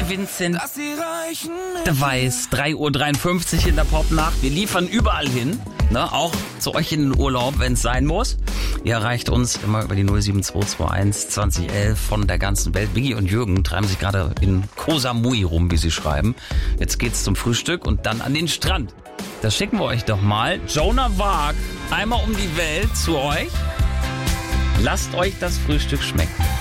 der Vincent, der Weiß, 3:53 Uhr in der Popnacht. Wir liefern überall hin, ne? Auch zu euch in den Urlaub, wenn es sein muss. Ihr erreicht uns immer über die 07221 2011 von der ganzen Welt. Biggie und Jürgen treiben sich gerade in Koh Samui rum, wie sie schreiben. Jetzt geht's zum Frühstück und dann an den Strand. Das schicken wir euch doch mal. Joan of Arc, einmal um die Welt zu euch. Lasst euch das Frühstück schmecken.